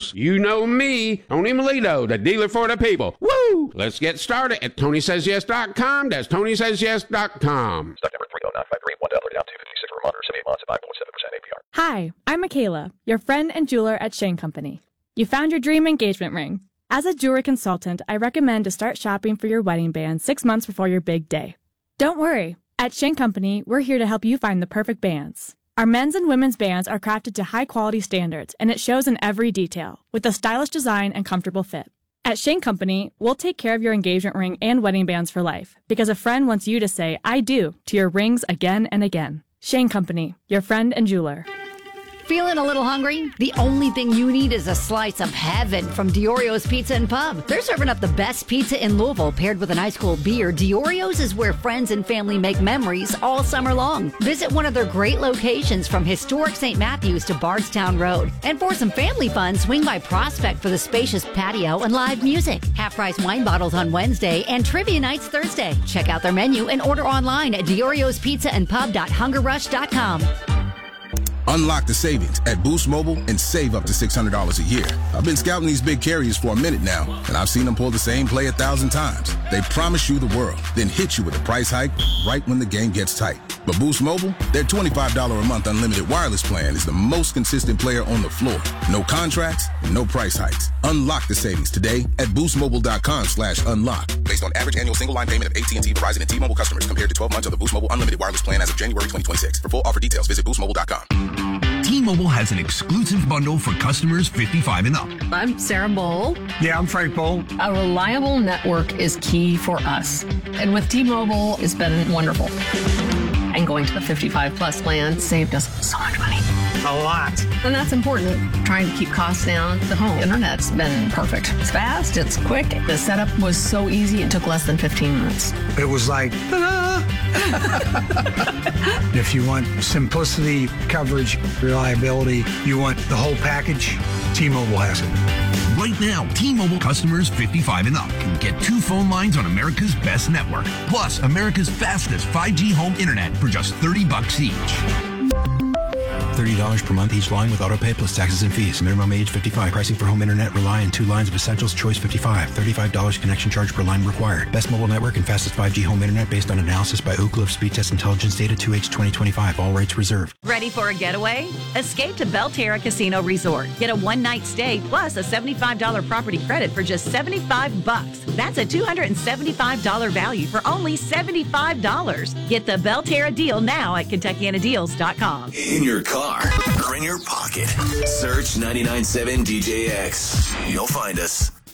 dealers. You know me, Tony Melito, the dealer for the people. Woo! Let's get started at TonySaysYes.com. That's TonySaysYes.com. Stock number 30953, $1 down, 256 for Reminder, 78 months, 5.7% APR. Hi, I'm Michaela, your friend and jeweler at Shane Company. You found your dream engagement ring. As a jewelry consultant, I recommend to start shopping for your wedding band 6 months before your big day. Don't worry. At Shane Company, we're here to help you find the perfect bands. Our men's and women's bands are crafted to high-quality standards, and it shows in every detail, with a stylish design and comfortable fit. At Shane Company, we'll take care of your engagement ring and wedding bands for life, because a friend wants you to say, I do, to your rings again and again. Shane Company, your friend and jeweler. Feeling a little hungry? The only thing you need is a slice of heaven from Diorio's Pizza and Pub. They're serving up the best pizza in Louisville paired with an ice-cold beer. Diorio's is where friends and family make memories all summer long. Visit one of their great locations from historic St. Matthews to Bardstown Road. And for some family fun, swing by Prospect for the spacious patio and live music. Half-price wine bottles on Wednesday and trivia nights Thursday. Check out their menu and order online at Diorio'sPizzaandPub.HungerRush.com. Unlock the savings at Boost Mobile and save up to $600 a year. I've been scouting these big carriers for a minute now, and I've seen them pull the same play 1,000 times. They promise you the world, then hit you with a price hike right when the game gets tight. But Boost Mobile, their $25 a month unlimited wireless plan is the most consistent player on the floor. No contracts, no price hikes. Unlock the savings today at boostmobile.com/unlock. Based on average annual single line payment of AT&T, Verizon, and T-Mobile customers compared to 12 months of the Boost Mobile unlimited wireless plan as of January 2026. For full offer details, visit boostmobile.com. T-Mobile has an exclusive bundle for customers 55 and up. I'm Sarah Bowl. Yeah, I'm Frank Bowl. A reliable network is key for us. And with T-Mobile, it's been wonderful. And going to the 55 plus plan saved us so much money. A lot. And that's important. Trying to keep costs down. The home internet's been perfect. It's fast, it's quick. The setup was so easy, it took less than 15 minutes. It was like, ta-da! If you want simplicity, coverage, reliability, you want the whole package, T-Mobile has it. Right now, T-Mobile customers 55 and up can get 2 phone lines on America's best network, plus America's fastest 5G home internet for just $30 each. $30 per month each line with autopay plus taxes and fees. Minimum age 55. Pricing for home internet rely on 2 lines of Essentials Choice 55. $35 connection charge per line required. Best mobile network and fastest 5G home internet based on analysis by Ookla of Speed Test Intelligence data 2H 2025. All rates reserved. Ready for a getaway? Escape to Belterra Casino Resort. Get a one-night stay plus a $75 property credit for just $75. That's a $275 value for only $75. Get the Belterra deal now at KentuckianaDeals.com. In your car or in your pocket, search 99.7 DJX. You'll find us.